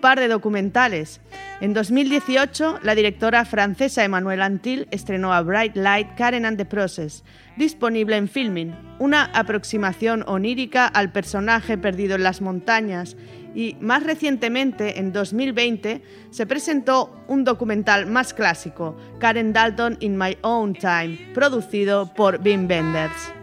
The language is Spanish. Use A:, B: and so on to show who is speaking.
A: par de documentales. En 2018, la directora francesa Emmanuelle Antil estrenó A Bright Light, Karen and the Process, disponible en Filmin, una aproximación onírica al personaje perdido en las montañas, y más recientemente, en 2020, se presentó un documental más clásico, Karen Dalton in My Own Time, producido por Wim Wenders.